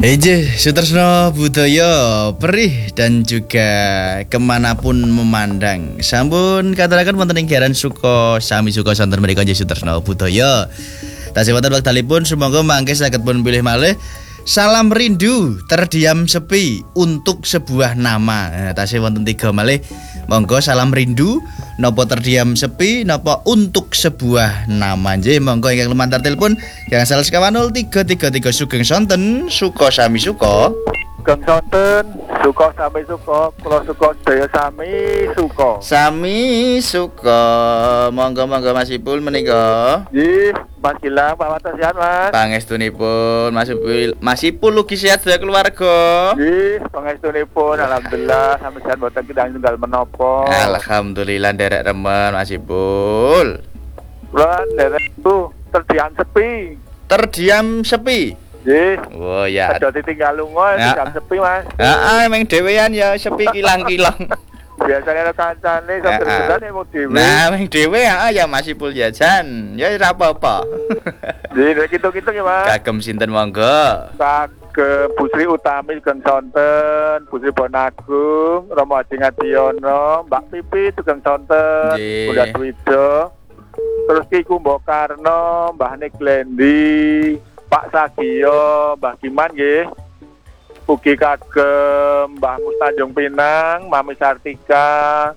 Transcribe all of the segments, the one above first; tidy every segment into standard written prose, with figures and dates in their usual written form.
Eje, Sutresno Budaya perih dan juga kemanapun memandang. Sampun katuraken wonten ing Garan Suka sami suka sonten mriku nggih Sutresno Budaya. Tasih wonten wektalipun sumangga mangke saged pun pilih malih salam rindu terdiam sepi untuk sebuah nama. Tasih wonten 3 malih. Monggo salam rindu napa terdiam sepi napa untuk sebuah nama. Nggih monggo ingkang lumantar telepon yang salah sekawan 0333 sugeng sonten suka sami suka. Sugeng sonten suka sami suka kula suka sedaya sami suka. Sami suka. Monggo Mas Ipul menika. Nggih, Mas Gilang Pak Wates sehat Mas. Pangestunipun Mas Ipul ugi sehat sedaya keluarga. Nggih, pangestunipun alhamdulillah sampai sehat boten kedang tunggal menapa. Alhamdulillah nderek remen Mas Ipul. Kula nderek itu terdiam sepi. Terdiam sepi. Nggih. Oh ya. Ada ditinggal lunga terdiam sepi Mas. Heeh, emang dhewean ya sepi kilang-kilang. Biasanya ada kancane sampe mau dhewe. Nah, emang dhewe ya Mas Ipul jajan. Ya ora apa-apa. Nggih, nek kitu-kitu ya Mas. Kagem sinten monggo? Ke Busri Utami Sugeng sonten, Busri Bonagung, Romo Haji Ngadiono, Mbak Pipi Sugeng sonten, Bunda Dwijo, terus Ki Kumbo Karno, Mbah Nik Lendi, Pak Sagio, Mbah Kiman nggih. Ugi kagem Mbah Mustanjung Pinang, Mami Sartika,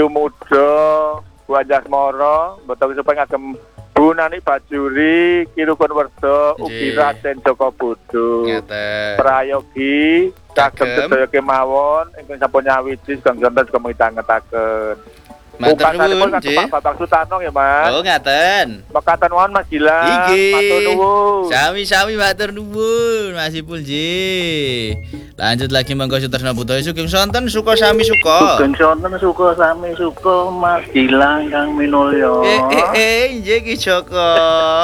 Yumudo, Bu Anjasmoro, mboten supaya kagem Bu Nani Bajuri, Kirukun Werdo, ugi Raden Joko Budu, Prayogi, kagem sedaya kemawon, ingkang sampun nyawiji sugeng sonten sugeng mitangetaken. Matur nuwun nggih. Pak Babang Sutarno ya Mas. Oh ngaten. Mekaten wonten Mas Gilang. Matur nuwun. Sami-sami matur nuwun Mas Ipul nggih. Lanjut lagi monggo Sutresno Budaya sugeng sonten suka sami suka. Sugeng sonten suka sami suka Mas Gilang Kang Minulya. Nggih Ki Joko.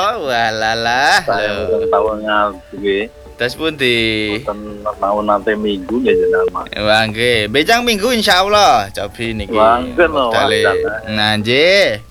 Walalah. Tahun nggih. Tas pundi? Tahun nanti minggu ya jenama. Wah nggih, becang minggu insyaallah. Cobi niki. Wah nggih lho. Nah nggih.